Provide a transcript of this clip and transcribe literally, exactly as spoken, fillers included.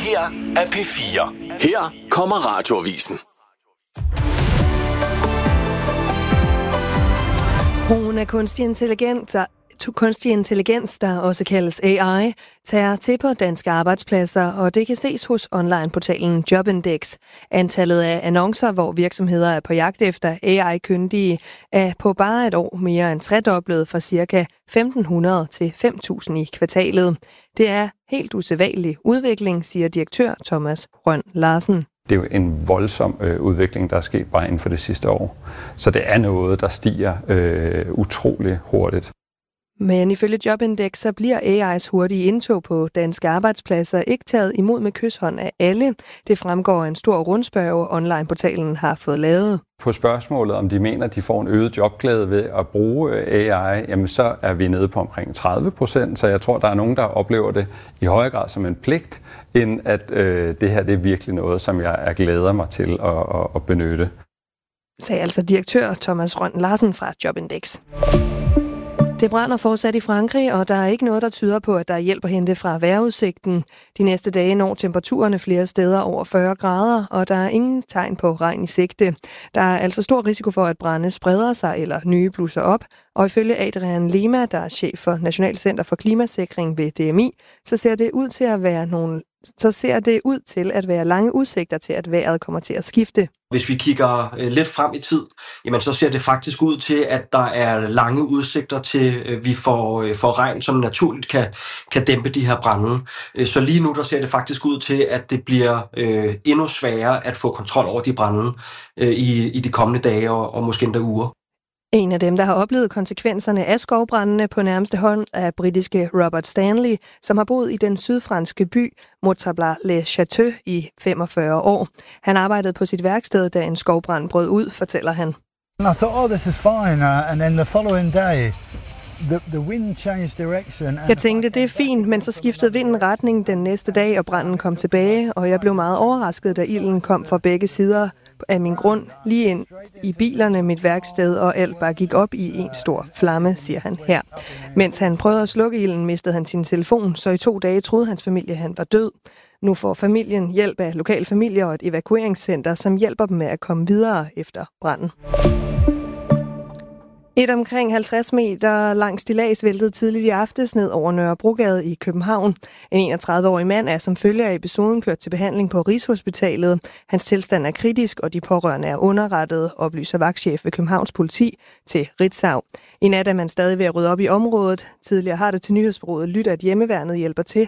her er P fire. Her kommer Radioavisen. Brugen af kunstig intelligens, kunstig intelligens, der også kaldes A I, tager til på danske arbejdspladser, og det kan ses hos onlineportalen Jobindex. Antallet af annoncer, hvor virksomheder er på jagt efter A I-kyndige, er på bare et år mere end tredoblet fra ca. femten hundrede til fem tusind i kvartalet. Det er helt usædvanlig udvikling, siger direktør Thomas Rønn Larsen. Det er jo en voldsom øh, udvikling, der er sket bare inden for det sidste år. Så det er noget, der stiger øh, utrolig hurtigt. Men ifølge Jobindex, så bliver A I's hurtige indtog på danske arbejdspladser ikke taget imod med kysshånd af alle. Det fremgår af en stor rundspørge, onlineportalen har fået lavet. På spørgsmålet, om de mener, at de får en øget jobglæde ved at bruge A I, jamen så er vi nede på omkring tredive procent, så jeg tror, der er nogen, der oplever det i højere grad som en pligt, end at øh, det her det er virkelig noget, som jeg er glæder mig til at, at, at benytte. Sagde altså direktør Thomas Rønn Larsen fra Jobindex. Det brænder fortsat i Frankrig, og der er ikke noget, der tyder på, at der er hjælp at hente fra vejrudsigten. De næste dage når temperaturerne flere steder over fyrre grader, og der er ingen tegn på regn i sigte. Der er altså stor risiko for, at brande spreder sig eller nye blusser op, og ifølge Adrian Lima, der er chef for Nationalcenter for Klimasikring ved D M I, så ser det ud til at være nogle så ser det ud til at være lange udsigter til, at vejret kommer til at skifte. Hvis vi kigger øh, lidt frem i tid, jamen så ser det faktisk ud til, at der er lange udsigter til, at øh, vi får, øh, får regn, som naturligt kan, kan dæmpe de her brande. Øh, så lige nu der ser det faktisk ud til, at det bliver øh, endnu sværere at få kontrol over de brande øh, i, i de kommende dage og, og måske endda uger. En af dem, der har oplevet konsekvenserne af skovbrandene på nærmeste hånd, er britiske Robert Stanley, som har boet i den sydfranske by Montablac-les-Châteaux i femogfyrre år. Han arbejdede på sit værksted, da en skovbrand brød ud, fortæller han. I thought, oh, this is fine, uh, and then the following day, the, the wind changed direction. Jeg tænkte, det er fint, men så skiftede vinden retning den næste dag, og branden kom tilbage, og jeg blev meget overrasket, da ilden kom fra begge sider af min grund, lige ind i bilerne, mit værksted, og alt bare gik op i en stor flamme, siger han her. Mens han prøvede at slukke ilden, mistede han sin telefon, så i to dage troede hans familie, at han var død. Nu får familien hjælp af lokale familier og et evakueringscenter, som hjælper dem med at komme videre efter branden. Et omkring halvtreds meter langt stillads væltede tidligt i aftes ned over Nørrebrogade i København. En enogtredive-årig mand er som følge af episoden kørt til behandling på Rigshospitalet. Hans tilstand er kritisk, og de pårørende er underrettet, oplyser vagtchef ved Københavns politi til Ritzau. I nat er man stadig ved at rydde op i området. Tidligere har det til nyhedsbureauet lyttet, at hjemmeværnet hjælper til